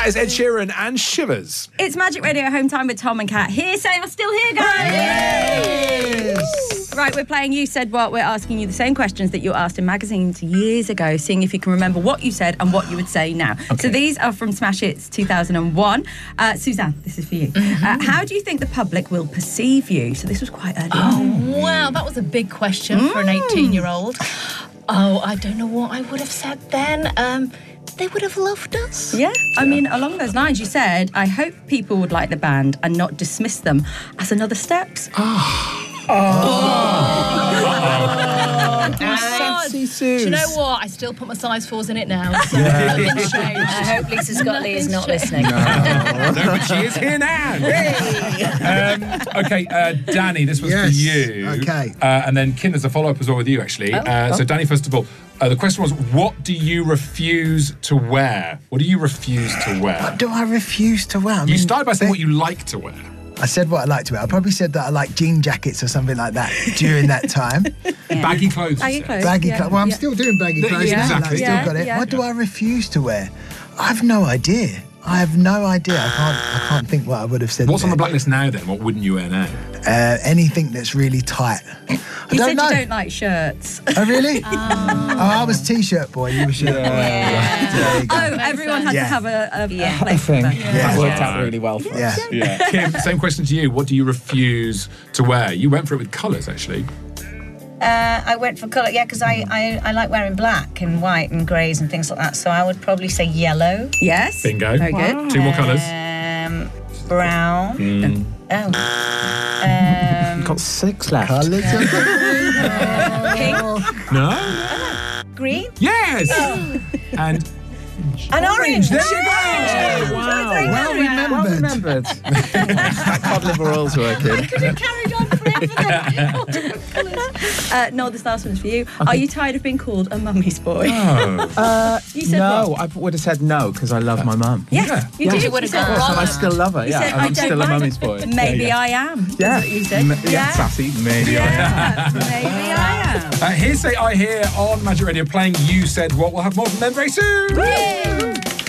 That is Ed Sheeran and Shivers. It's Magic Radio Home Time with Tom and Kat. Hearsay are still here, guys. Yes. Right, we're playing You Said What. We're asking you the same questions that you asked in magazines years ago, seeing if you can remember what you said and what you would say now. Okay. So these are from Smash Hits 2001. Suzanne, this is for you. How do you think the public will perceive you? So this was quite early on. Wow, that was a big question for an 18-year-old. Oh, I don't know what I would have said then. They would have loved us. Yeah, I mean, along those lines, you said, I hope people would like the band and not dismiss them as another Steps. Sassy Sue. Do you know what? I still put my size 4s in it now. So nothing's changed. I hope Lisa Scottley is not listening. No, but she is here now. Okay, Danny, this was for you. Okay. And then Kin, there's a follow-up as well with you, actually. So, Danny, first of all, the question was, what do you refuse to wear? What do you refuse to wear? What do I refuse to wear? You started by saying what you like to wear. I said what I like to wear. I probably said that I like jean jackets or something like that during that time. Baggy clothes. Baggy clothes. Baggy clothes. Well, I'm still doing baggy clothes. Yeah, now. exactly. I've still got it. What do I refuse to wear? I have no idea. I can't think what I would have said. What's on the blacklist now, then? What wouldn't you wear now? Anything that's really tight. You said you don't like shirts. Oh, really? I was T-shirt boy. You were shirt boy. Yeah. Oh, everyone had to have a place. That worked out really well for us. Yeah. Kim, same question to you. What do you refuse to wear? You went for it with colours, actually. I went for colour, because I like wearing black and white and greys and things like that. So I would probably say yellow. Yes. Bingo. Very good. 2 more colours. Brown. Got 6 left. Colours. Pink. No? Green. Yes! And orange. There you go! Wow. Well remembered. Cod liver oil's working. I could have carried on forever. No, this last one's for you. Are you tired of being called a mummy's boy? You said No, what? I would have said no because I love my mum. Yes, you did. You would have said gone what? And I still love her. You said, And I'm still a mummy's boy. Maybe I am. Yeah. That's what you said. Sassy. Maybe I am. Maybe I am. Hearsay I Hear on Magic Radio playing You Said What. We'll have more from them very soon. Yay!